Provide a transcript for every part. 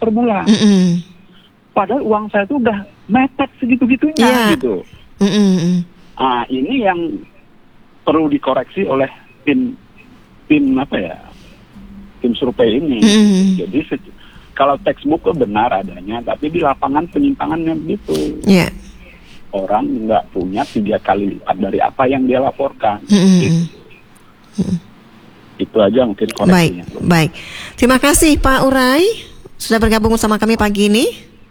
per bulan. Padahal uang saya itu udah mepet segitu-gitunya gitu. Ini yang perlu dikoreksi oleh tim survei ini. Jadi kalau textbook benar adanya, tapi di lapangan penyimpangannya begitu. Orang nggak punya 3 kali lipat dari apa yang dia laporkan. Gitu. Itu aja mungkin koreksinya. Baik. Terima kasih Pak Urai sudah bergabung bersama kami pagi ini.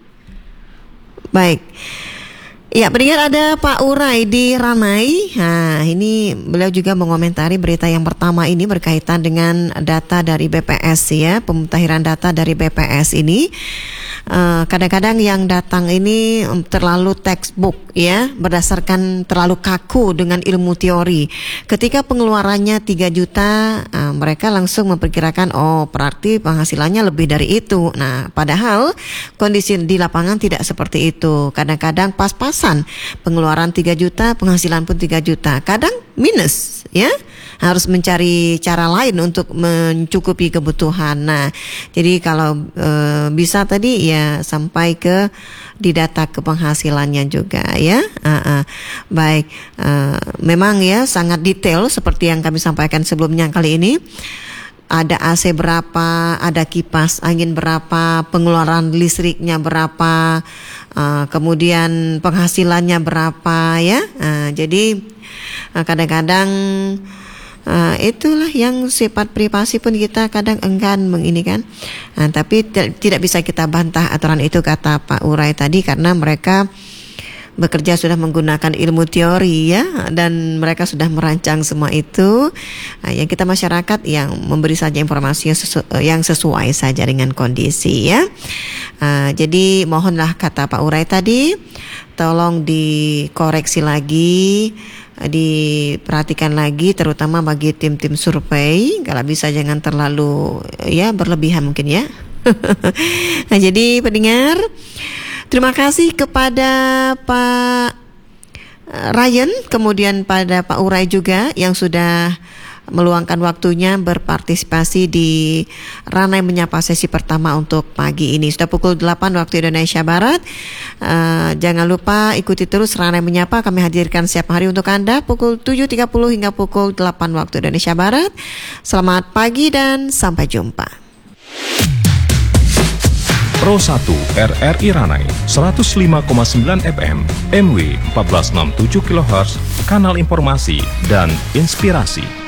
Baik. Ya, pendengar, ada Pak Urai di Ranai. Nah, ini beliau juga mengomentari berita yang pertama ini berkaitan dengan data dari BPS ya, pemutahiran data dari BPS ini. Kadang-kadang yang datang ini terlalu textbook ya, berdasarkan terlalu kaku dengan ilmu teori. Ketika pengeluarannya 3 juta, mereka langsung memperkirakan berarti penghasilannya lebih dari itu. Nah, padahal kondisi di lapangan tidak seperti itu. Kadang-kadang pas-pasan, pengeluaran 3 juta, penghasilan pun 3 juta. Kadang minus ya. Harus mencari cara lain untuk mencukupi kebutuhan. Nah, jadi kalau bisa tadi ya sampai ke didata ke penghasilannya juga ya. Baik, memang ya sangat detail seperti yang kami sampaikan sebelumnya kali ini. Ada AC berapa, ada kipas angin berapa, pengeluaran listriknya berapa, kemudian penghasilannya berapa ya. Jadi kadang-kadang itulah yang sifat privasi pun kita kadang enggan menginikan. Tapi tidak bisa kita bantah aturan itu, kata Pak Urai tadi, karena mereka bekerja sudah menggunakan ilmu teori ya, dan mereka sudah merancang semua itu. Yang kita masyarakat yang memberi saja informasi yang sesuai saja dengan kondisi ya. Jadi mohonlah, kata Pak Urai tadi, tolong dikoreksi lagi, diperhatikan lagi, terutama bagi tim-tim survei. Kalau bisa jangan terlalu ya berlebihan mungkin ya. Nah, jadi pendengar, terima kasih kepada Pak Ryan, kemudian pada Pak Urai juga yang sudah meluangkan waktunya berpartisipasi di Ranai Menyapa sesi pertama untuk pagi ini. Sudah pukul 8 waktu Indonesia Barat. Jangan lupa ikuti terus Ranai Menyapa, kami hadirkan setiap hari untuk Anda pukul 7.30 hingga pukul 8 waktu Indonesia Barat. Selamat pagi dan sampai jumpa. Pro 1 RRI Ranai 105,9 FM MW 1467 kHz, kanal informasi dan inspirasi.